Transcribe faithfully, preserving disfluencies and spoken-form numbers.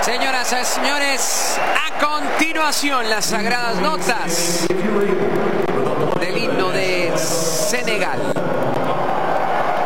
Señoras y señores, a continuación las sagradas notas del himno de Senegal.